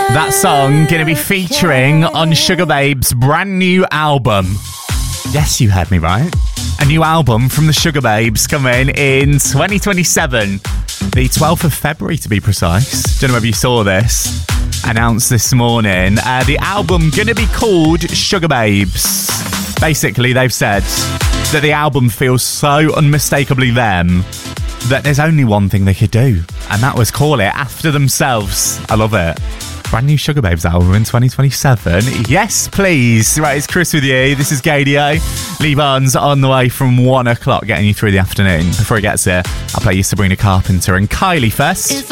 That song going to be featuring on Sugababes' brand new album. Yes, you heard me right. A new album from the Sugababes coming in 2027. The 12th of February to be precise. Don't know whether you saw this. Announced this morning. The album going to be called Sugababes. Basically, they've said that the album feels so unmistakably them that there's only one thing they could do, and that was call it after themselves. I love it. Brand new Sugababes album in 2027. Yes, please. Right, it's Chris with you. This is Gadio. Lee Barnes on the way from 1 o'clock, getting you through the afternoon. Before he gets here, I'll play you Sabrina Carpenter and Kylie first.